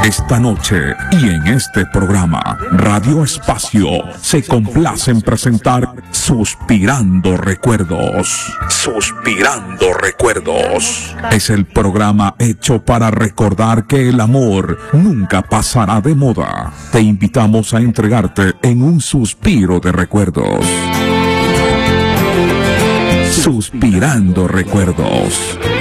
Esta noche y en este programa, Radio Espacio se complace en presentar Suspirando Recuerdos. Suspirando Recuerdos. Es el programa hecho para recordar que el amor nunca pasará de moda. Te invitamos a entregarte en un suspiro de recuerdos. Suspirando Recuerdos.